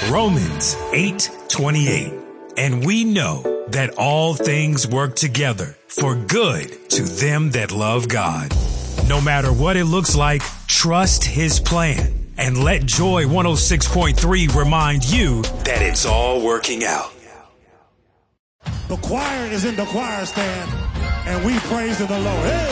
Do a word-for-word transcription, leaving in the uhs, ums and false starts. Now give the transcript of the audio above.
Romans eight twenty-eight. And we know that all things work together for good to them that love God. No matter what it looks like, trust his plan and let Joy one oh six point three remind you that it's all working out. The choir is in the choir stand and we praise the Lord. Hey!